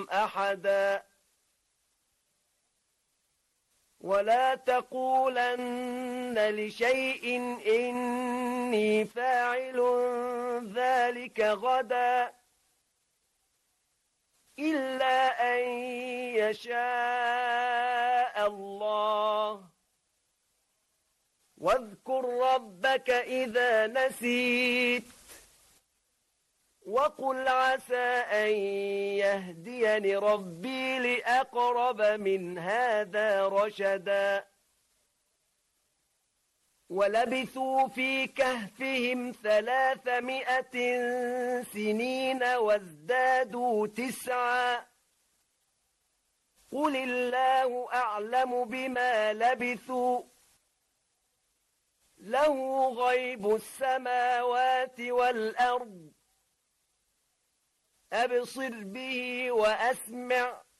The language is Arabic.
أحدا ولا تقولن لشيء إني فاعل ذلك غدا إلا أن يشاء الله واذكر ربك إذا نسيت وقل عسى أن يهديني ربي لأقرب من هذا رشدا ولبثوا في كهفهم 300 سنين وازدادوا 9 قل الله أعلم بما لبثوا له غيب السماوات والأرض أبصر به وأسمع